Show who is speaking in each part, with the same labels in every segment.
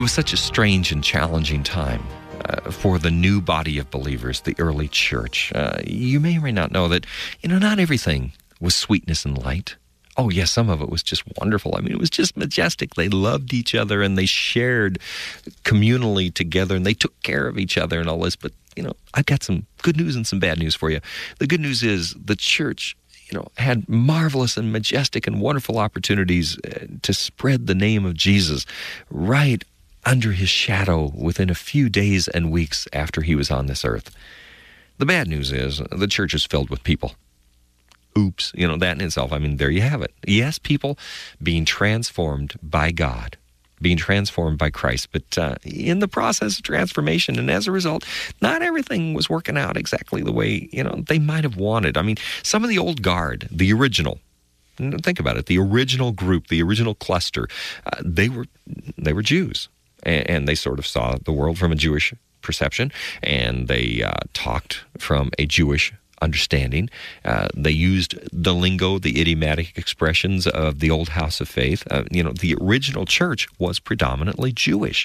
Speaker 1: It was such a strange and challenging time for the new body of believers, the early church. You may or may not know that, not everything was sweetness and light. Oh, yes, some of it was just wonderful. I mean, it was just majestic. They loved each other and they shared communally together and they took care of each other and all this. But, I've got some good news and some bad news for you. The good news is the church had marvelous and majestic and wonderful opportunities to spread the name of Jesus right under his shadow within a few days and weeks after he was on this earth. The bad news is the church is filled with people. Oops, that in itself, there you have it. Yes, people being transformed by God, being transformed by Christ, but in the process of transformation, and as a result, not everything was working out exactly the way, they might have wanted. Some of the old guard, the original, think about it, the original group, the original cluster, they were Jews, and they sort of saw the world from a Jewish perception, and they talked from a Jewish understanding. They used the lingo, the idiomatic expressions of the old house of faith. The original church was predominantly Jewish.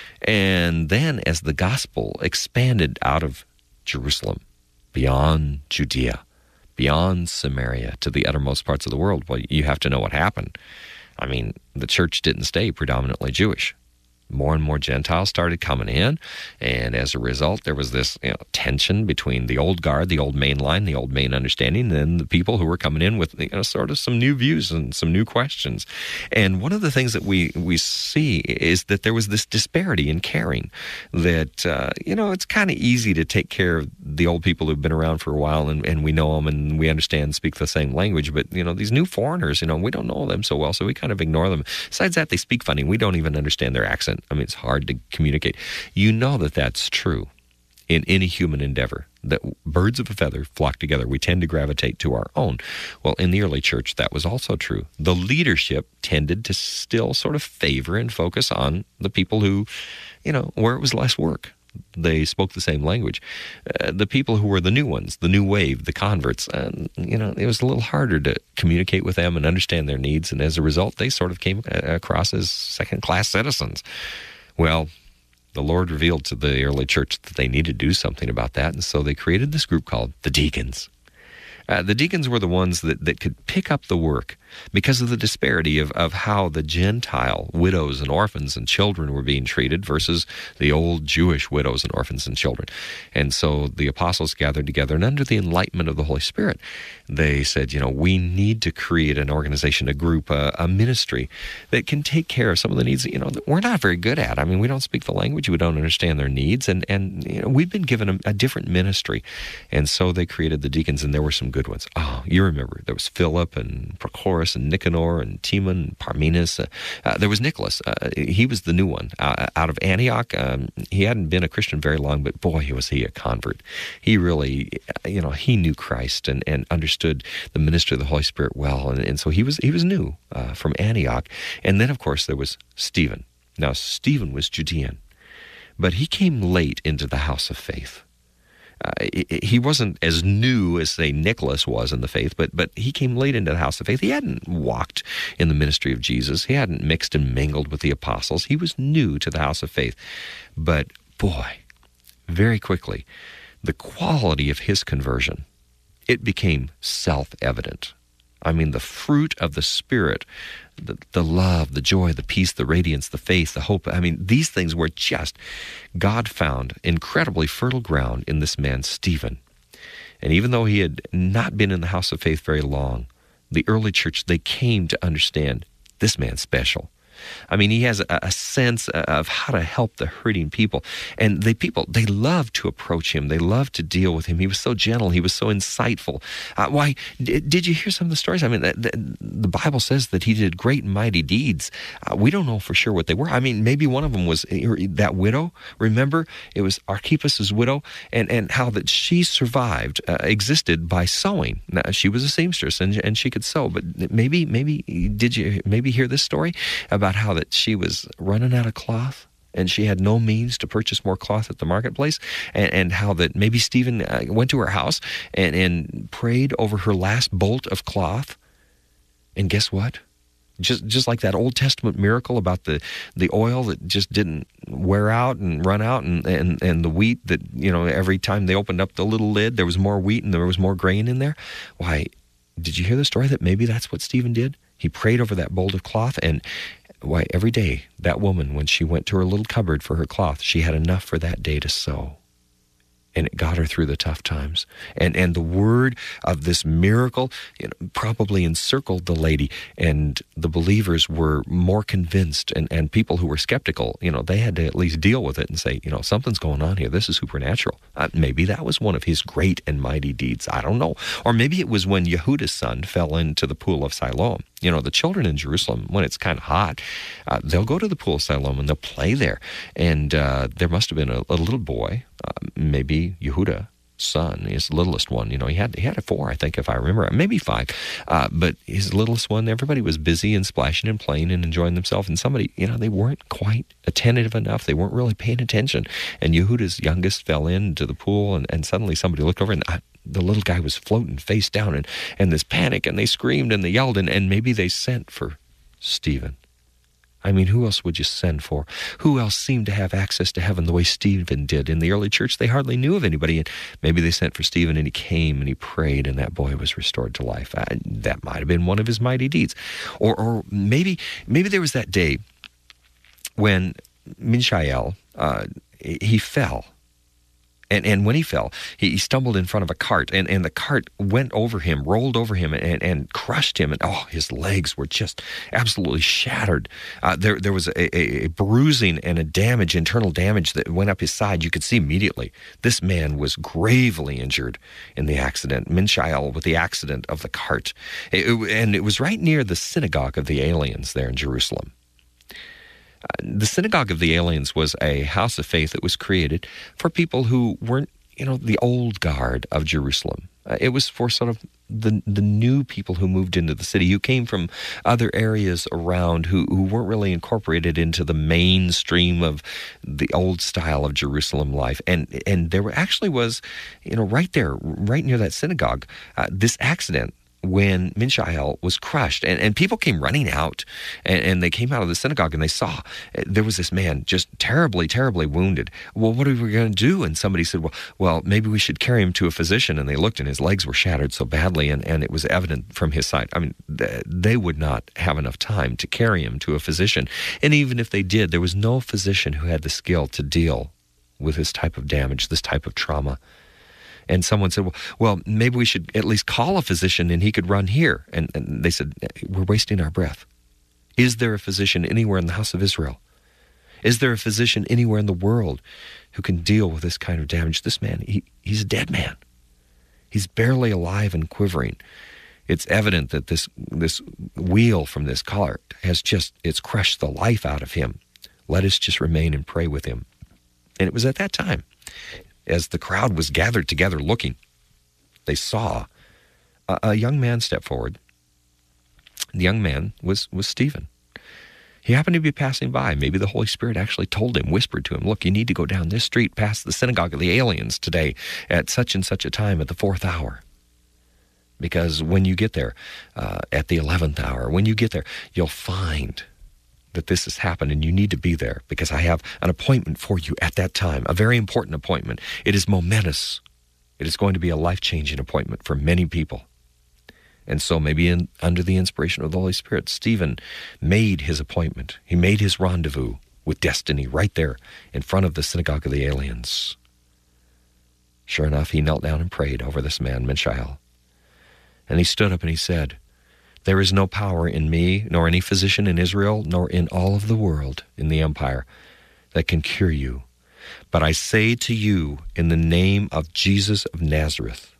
Speaker 1: And then as the gospel expanded out of Jerusalem, beyond Judea, beyond Samaria, to the uttermost parts of the world, well, you have to know what happened. The church didn't stay predominantly Jewish. More and more Gentiles started coming in, and as a result, there was this tension between the old guard, the old main line, the old main understanding, and then the people who were coming in with sort of some new views and some new questions. And one of the things that we see is that there was this disparity in caring. That it's kind of easy to take care of the old people who've been around for a while, and we know them and we understand, speak the same language. But these new foreigners, we don't know them so well, so we kind of ignore them. Besides that, they speak funny. We don't even understand their accent. It's hard to communicate. That's true in any human endeavor, that birds of a feather flock together. We tend to gravitate to our own. Well, in the early church, that was also true. The leadership tended to still sort of favor and focus on the people who, where it was less work. They spoke the same language. The people who were the new ones, the new wave, the converts, it was a little harder to communicate with them and understand their needs, and as a result, they sort of came across as second-class citizens. Well, the Lord revealed to the early church that they needed to do something about that, and so they created this group called the deacons. The deacons were the ones that could pick up the work because of the disparity of how the Gentile widows and orphans and children were being treated versus the old Jewish widows and orphans and children. And so the apostles gathered together, and under the enlightenment of the Holy Spirit, they said, we need to create an organization, a group, a ministry that can take care of some of the needs that we're not very good at. We don't speak the language, we don't understand their needs, and we've been given a different ministry. And so they created the deacons, and there were some good ones. Oh, you remember, there was Philip and Prochorus and Nicanor and Timon and Parmenas. There was Nicholas. He was the new one out of Antioch. He hadn't been a Christian very long, but boy, was he a convert. He really, he knew Christ and understood the ministry of the Holy Spirit well, and so he was new from Antioch. And then, of course, there was Stephen. Now, Stephen was Judean, but he came late into the house of faith. He wasn't as new as, say, Nicholas was in the faith, but he came late into the house of faith. He hadn't walked in the ministry of Jesus. He hadn't mixed and mingled with the apostles. He was new to the house of faith. But boy, very quickly, the quality of his conversion, it became self-evident. The fruit of the Spirit, the love, the joy, the peace, the radiance, the faith, the hope. These things were just, God found incredibly fertile ground in this man, Stephen. And even though he had not been in the house of faith very long, the early church, they came to understand this man's special. He has a sense of how to help the hurting people. And they loved to approach him. They loved to deal with him. He was so gentle. He was so insightful. Why? Did you hear some of the stories? The Bible says that he did great and mighty deeds. We don't know for sure what they were. Maybe one of them was that widow. Remember? It was Archippus' widow, and how that she survived, existed by sewing. Now, she was a seamstress, and she could sew. But maybe did you hear this story about how that she was running out of cloth and she had no means to purchase more cloth at the marketplace, and how that maybe Stephen went to her house and prayed over her last bolt of cloth, and guess what? Just like that Old Testament miracle about the oil that just didn't wear out and run out, and the wheat that, every time they opened up the little lid, there was more wheat and there was more grain in there. Why, did you hear the story that maybe that's what Stephen did? He prayed over that bowl of cloth, and why, every day, that woman, when she went to her little cupboard for her cloth, she had enough for that day to sew. And it got her through the tough times. And the word of this miracle probably encircled the lady, and the believers were more convinced, and people who were skeptical, they had to at least deal with it and say, something's going on here. This is supernatural. Maybe that was one of his great and mighty deeds. I don't know. Or maybe it was when Yehuda's son fell into the pool of Siloam. The children in Jerusalem, when it's kind of hot, they'll go to the pool of Siloam and they'll play there. And there must have been a little boy, maybe Yehuda, son, his littlest one. He had 4, I think, if I remember, maybe 5. But his littlest one, everybody was busy and splashing and playing and enjoying themselves. And somebody, they weren't quite attentive enough. They weren't really paying attention. And Yehuda's youngest fell into the pool, and suddenly somebody looked over, and the little guy was floating face down, and this panic, and they screamed and they yelled, and maybe they sent for Stephen. I mean, who else would you send for? Who else seemed to have access to heaven the way Stephen did? In the early church, they hardly knew of anybody, and maybe they sent for Stephen, and he came, and he prayed, and that boy was restored to life. That might have been one of his mighty deeds. Or maybe there was that day when Mishael, he fell. And when he fell, he stumbled in front of a cart, and the cart went over him, rolled over him, and crushed him. And his legs were just absolutely shattered. There was a bruising and a damage, internal damage that went up his side. You could see immediately. This man was gravely injured in the accident. Mishael with the accident of the cart. And it was right near the synagogue of the aliens there in Jerusalem. The Synagogue of the Aliens was a house of faith that was created for people who weren't, the old guard of Jerusalem. It was for sort of the new people who moved into the city, who came from other areas around, who weren't really incorporated into the mainstream of the old style of Jerusalem life. And there actually was, right there, right near that synagogue, this accident when Mishael was crushed. And people came running out, and they came out of the synagogue, and they saw there was this man just terribly, terribly wounded. Well, what are we going to do? And somebody said, well, maybe we should carry him to a physician. And they looked, and his legs were shattered so badly, and it was evident from his side. I mean, they would not have enough time to carry him to a physician. And even if they did, there was no physician who had the skill to deal with this type of damage, this type of trauma. And someone said, well, maybe we should at least call a physician and he could run here. And they said, we're wasting our breath. Is there a physician anywhere in the house of Israel? Is there a physician anywhere in the world who can deal with this kind of damage? This man, he's a dead man. He's barely alive and quivering. It's evident that this wheel from this cart it's crushed the life out of him. Let us just remain and pray with him. And it was at that time, as the crowd was gathered together looking, they saw a young man step forward. The young man was Stephen. He happened to be passing by. Maybe the Holy Spirit actually told him, whispered to him, look, you need to go down this street past the Synagogue of the Aliens today at such and such a time at the 4th hour. Because when you get there at the 11th hour, when you get there, you'll find that this has happened, and you need to be there because I have an appointment for you at that time, a very important appointment. It is momentous. It is going to be a life-changing appointment for many people. And so maybe under the inspiration of the Holy Spirit, Stephen made his appointment. He made his rendezvous with destiny right there in front of the Synagogue of the Aliens. Sure enough, he knelt down and prayed over this man, Mishael. And he stood up and he said, there is no power in me, nor any physician in Israel, nor in all of the world, in the empire, that can cure you. But I say to you, in the name of Jesus of Nazareth,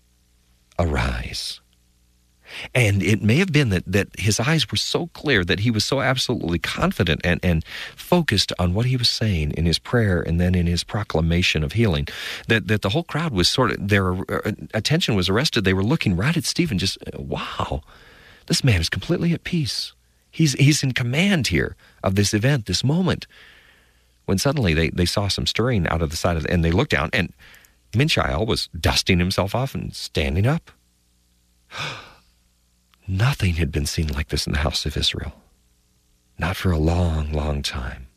Speaker 1: arise. And it may have been that his eyes were so clear, that he was so absolutely confident and focused on what he was saying in his prayer and then in his proclamation of healing, that the whole crowd was their attention was arrested. They were looking right at Stephen, just, wow, this man is completely at peace. He's in command here of this event, this moment. When suddenly they saw some stirring out of the side and they looked down, and Mishael was dusting himself off and standing up. Nothing had been seen like this in the house of Israel. Not for a long, long time.